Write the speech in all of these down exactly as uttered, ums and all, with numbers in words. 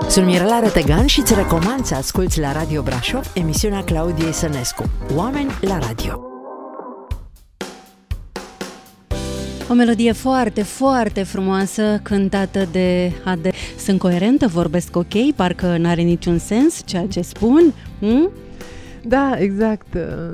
Sunt Mirela Rătegan și îți recomand să asculți la Radio Brașov emisiunea Claudiei Sănescu, Oameni la Radio. O melodie foarte, foarte frumoasă, cântată de Ade. Sunt coerentă, vorbesc ok, parcă n-are niciun sens ceea ce spun. Hm? Da, exact.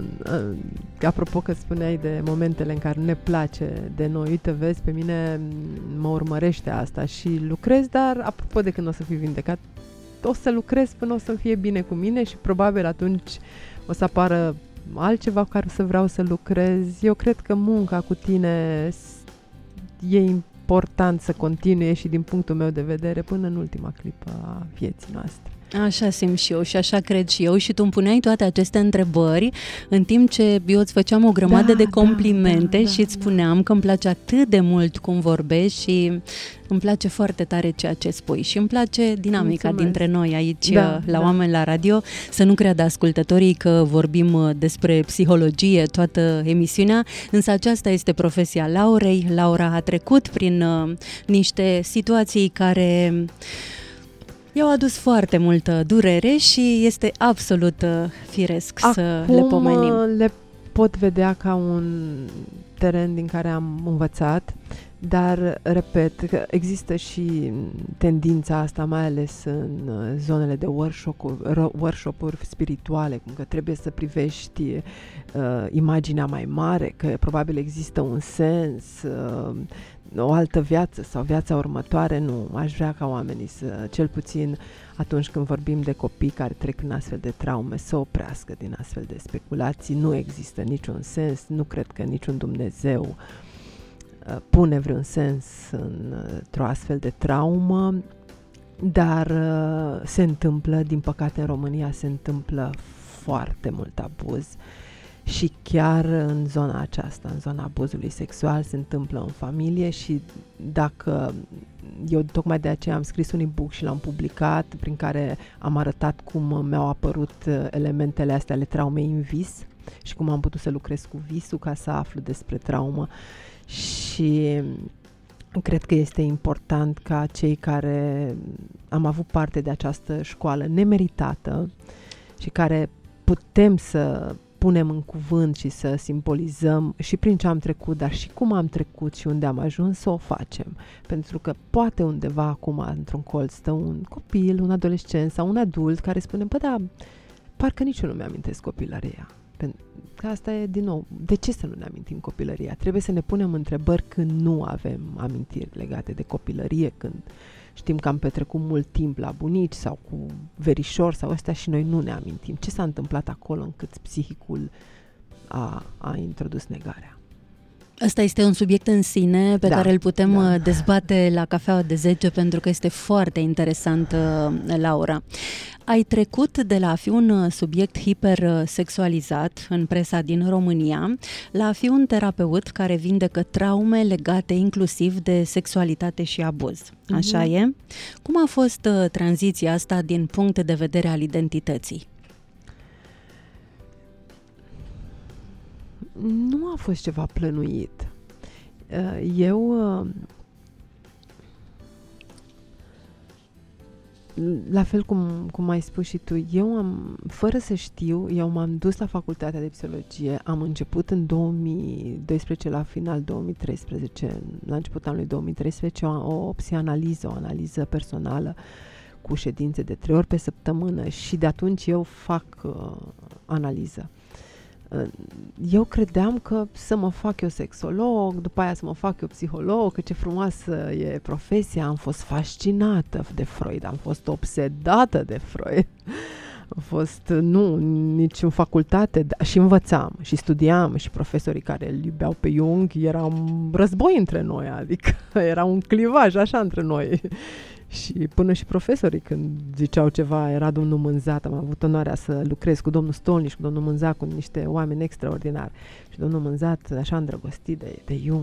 Apropo că spuneai de momentele în care ne place de noi, uite, vezi, pe mine mă urmărește asta și lucrez, dar apropo de când o să fiu vindecat, o să lucrez până o să fie bine cu mine și probabil atunci o să apară altceva cu care o să vreau să lucrez. Eu cred că munca cu tine e important să continue și din punctul meu de vedere până în ultima clipă a vieții noastre. Așa simt și eu și așa cred și eu și tu îmi puneai toate aceste întrebări în timp ce eu îți făceam o grămadă da, de complimente da, da, și îți da, spuneam că îmi place atât de mult cum vorbești și îmi place foarte tare ceea ce spui și îmi place dinamica Mulțumesc. dintre noi aici da, la da. Oameni la Radio. Să nu creadă ascultătorii că vorbim despre psihologie toată emisiunea, însă aceasta este profesia Laurei. Laura a trecut prin uh, niște situații care i-au adus foarte multă durere și este absolut uh, firesc Acum să le pomenim. le pot vedea ca un teren din care am învățat, dar, repet, că există și tendința asta, mai ales în zonele de workshop-uri, workshop-uri spirituale, cum că trebuie să privești uh, imaginea mai mare, că probabil există un sens, uh, o altă viață sau viața următoare. Nu, aș vrea ca oamenii să, cel puțin atunci când vorbim de copii care trec prin astfel de traume, să oprească din astfel de speculații. Nu există niciun sens, nu cred că niciun Dumnezeu uh, pune vreun sens în, într-o astfel de traumă, dar uh, se întâmplă, din păcate în România se întâmplă foarte mult abuz. Și chiar în zona aceasta, în zona abuzului sexual, se întâmplă în familie și dacă eu tocmai de aceea am scris un e-book și l-am publicat, prin care am arătat cum mi-au apărut elementele astea ale traumei în vis și cum am putut să lucrez cu visul ca să aflu despre traumă. Și cred că este important ca cei care am avut parte de această școală nemeritată și care putem să punem în cuvânt și să simbolizăm și prin ce am trecut, dar și cum am trecut și unde am ajuns, să o facem. Pentru că poate undeva acum, într-un colț, stă un copil, un adolescent sau un adult care spune, bă, da, parcă nici eu nu mi-amintesc copilăria. Pentru că asta e, din nou, de ce să nu ne amintim copilăria? Trebuie să ne punem întrebări când nu avem amintiri legate de copilărie, când știm că am petrecut mult timp la bunici sau cu verișori sau astea și noi nu ne amintim. Ce s-a întâmplat acolo încât psihicul a, a introdus negarea? Asta este un subiect în sine pe da, care îl putem da. dezbate la cafeaua de zece pentru că este foarte interesant, Laura. Ai trecut de la a fi un subiect hipersexualizat în presa din România la a fi un terapeut care vindecă traume legate inclusiv de sexualitate și abuz. Așa mm-hmm. e? Cum a fost tranziția asta din punct de vedere al identității? Nu a fost ceva plănuit. Eu, la fel cum, cum ai spus și tu, eu am, fără să știu, eu m-am dus la facultatea de psihologie, am început în două mii doisprezece, la final două mii treisprezece, la începutul anului două mii treisprezece, o, o psianaliză, o analiză personală cu ședințe de trei ori pe săptămână și de atunci eu fac uh, analiză. Eu credeam că să mă fac eu sexolog, după aia să mă fac eu psiholog, că ce frumoasă e profesia. Am fost fascinată de Freud, am fost obsedată de Freud. Am fost, nu, nici în facultate, și învățam, și studiam, și profesorii care îl iubeau pe Jung, era un război între noi, adică era un clivaj așa între noi. Și până și profesorii când ziceau ceva, era domnul Mânzat, am avut onoarea să lucrez cu domnul Stolniș, cu domnul Mânzat, cu niște oameni extraordinari. Și domnul Mânzat, așa îndrăgostit de, de Jung,